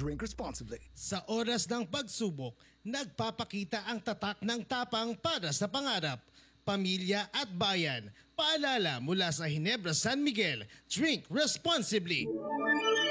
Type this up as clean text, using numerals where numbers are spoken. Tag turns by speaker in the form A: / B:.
A: Drink responsibly.
B: Sa oras ng pagsubok, nagpapakita ang tatak ng tapang para sa pangarap, pamilya at bayan. Paalala mula sa Ginebra San Miguel, drink responsibly.